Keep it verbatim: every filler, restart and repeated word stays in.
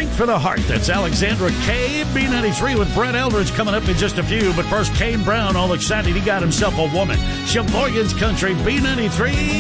Right for the Heart. That's Alexandra K. B ninety-three with Brett Eldridge coming up in just a few. But first, Kane Brown, all excited. He got himself a woman. Sheboygan's Country, B ninety-three.